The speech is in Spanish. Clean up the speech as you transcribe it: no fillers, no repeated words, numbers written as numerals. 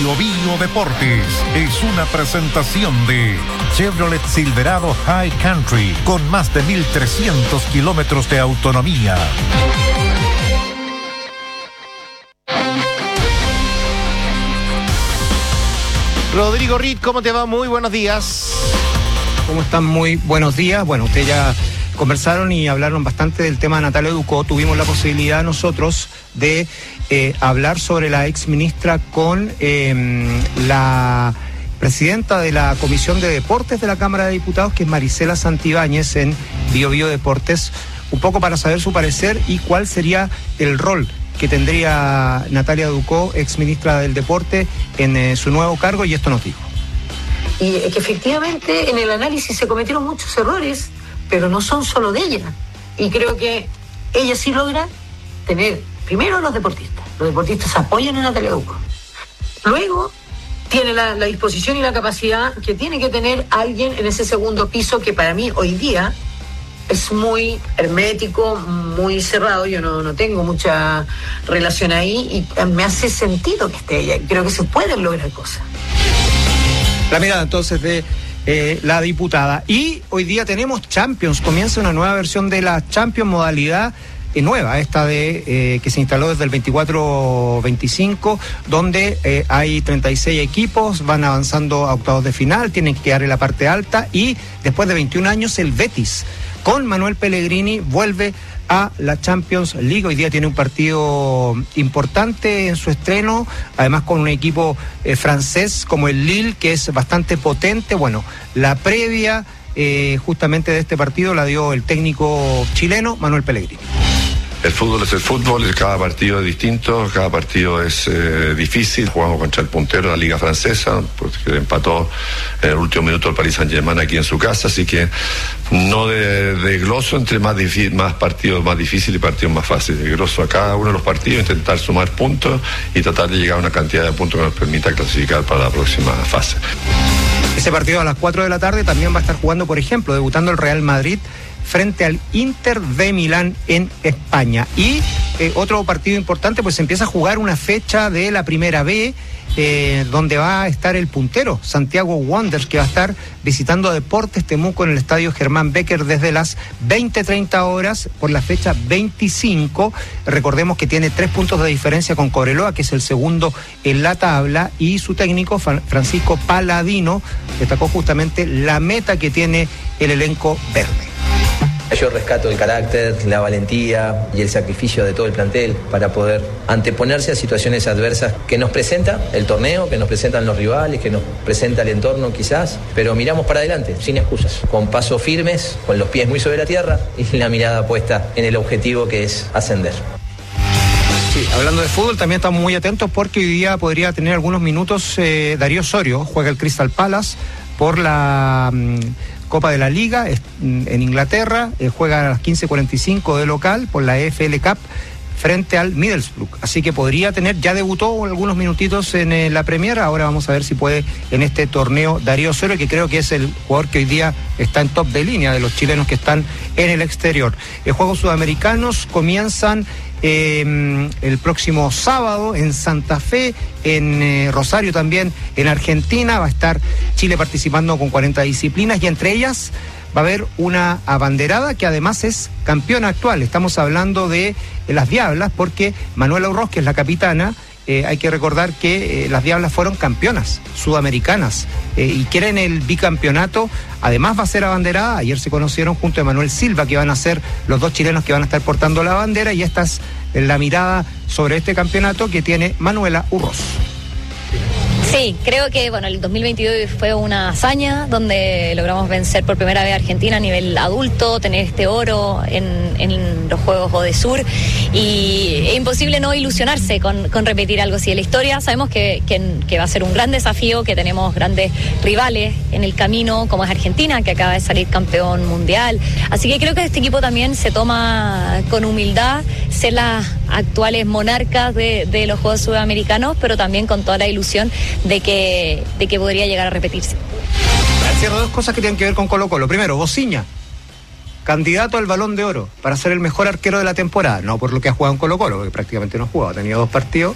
Bio Deportes es una presentación de Chevrolet Silverado High Country con más de 1.300 kilómetros de autonomía. Rodrigo Reed, ¿cómo te va? Muy buenos días. ¿Cómo están? Muy buenos días. Bueno, ustedes ya conversaron y hablaron bastante del tema de Natalia Ducó. Tuvimos la posibilidad nosotros de hablar sobre la exministra con la presidenta de la Comisión de Deportes de la Cámara de Diputados, que es Marisela Santibáñez, en Bio Deportes, un poco para saber su parecer y cuál sería el rol que tendría Natalia Ducó, exministra del Deporte, en su nuevo cargo, y esto nos dijo. Y que efectivamente en el análisis se cometieron muchos errores, pero no son solo de ella. Y creo que ella sí logra tener, primero, los deportistas apoyan a Natalia Ducó. Luego, tiene la disposición y la capacidad que tiene que tener alguien en ese segundo piso, que para mí hoy día es muy hermético, muy cerrado. Yo no tengo mucha relación ahí y me hace sentido que esté ella. Creo que se pueden lograr cosas. La mirada entonces de la diputada. Y hoy día tenemos Champions. Comienza una nueva versión de la Champions, modalidad nueva, esta de que se instaló desde el 24-25, donde hay 36 equipos, van avanzando a octavos de final, tienen que quedar en la parte alta, y después de 21 años el Betis, con Manuel Pellegrini, vuelve a la Champions League. Hoy día tiene un partido importante en su estreno, además con un equipo francés como el Lille, que es bastante potente. Bueno, la previa justamente de este partido la dio el técnico chileno Manuel Pellegrini. El fútbol es el fútbol, cada partido es distinto, cada partido es difícil. Jugamos contra el puntero de la Liga Francesa, porque empató en el último minuto el Paris Saint-Germain aquí en su casa, así que no de gloso entre más partidos más difíciles y partidos más fáciles. De gloso a cada uno de los partidos, intentar sumar puntos y tratar de llegar a una cantidad de puntos que nos permita clasificar para la próxima fase. Ese partido a las 4 de la tarde también va a estar jugando, por ejemplo, debutando el Real Madrid frente al Inter de Milán en España. Y otro partido importante, pues empieza a jugar una fecha de la Primera B, donde va a estar el puntero, Santiago Wanderers, que va a estar visitando a Deportes Temuco en el estadio Germán Becker desde las 20:30 horas por la fecha 25. Recordemos que tiene 3 puntos de diferencia con Cobreloa, que es el segundo en la tabla, y su técnico, Francisco Paladino, destacó justamente la meta que tiene el elenco verde. Yo rescato el carácter, la valentía y el sacrificio de todo el plantel para poder anteponerse a situaciones adversas que nos presenta el torneo, que nos presentan los rivales, que nos presenta el entorno quizás, pero miramos para adelante, sin excusas, con pasos firmes, con los pies muy sobre la tierra y la mirada puesta en el objetivo, que es ascender. Sí, hablando de fútbol, también estamos muy atentos porque hoy día podría tener algunos minutos Darío Osorio. Juega el Crystal Palace por la Copa de la Liga en Inglaterra, juega a las 15:45 de local por la EFL Cup frente al Middlesbrough, así que podría tener, ya debutó algunos minutitos en la Premier. Ahora vamos a ver si puede en este torneo Darío Osorio, que creo que es el jugador que hoy día está en top de línea de los chilenos que están en el exterior. Juegos sudamericanos comienzan el próximo sábado en Santa Fe, en Rosario también, en Argentina. Va a estar Chile participando con 40 disciplinas, y entre ellas va a haber una abanderada que además es campeona actual. Estamos hablando de las Diablas, porque Manuela Urroz, que es la capitana, hay que recordar que las Diablas fueron campeonas sudamericanas y quieren el bicampeonato. Además va a ser abanderada. Ayer se conocieron junto a Manuel Silva, que van a ser los 2 chilenos que van a estar portando la bandera, y esta es la mirada sobre este campeonato que tiene Manuela Urroz. Sí, creo que el 2022 fue una hazaña donde logramos vencer por primera vez a Argentina a nivel adulto, tener este oro en los Juegos Odesur, y es imposible no ilusionarse con repetir algo así en la historia. Sabemos que va a ser un gran desafío, que tenemos grandes rivales en el camino, como es Argentina, que acaba de salir campeón mundial. Así que creo que este equipo también se toma con humildad ser las actuales monarcas de los Juegos Sudamericanos, pero también con toda la ilusión de que podría llegar a repetirse. Cierro 2 cosas que tienen que ver con Colo-Colo. Primero, Bociña, candidato al Balón de Oro para ser el mejor arquero de la temporada, no por lo que ha jugado en Colo-Colo, porque prácticamente no ha jugado, ha tenido 2 partidos,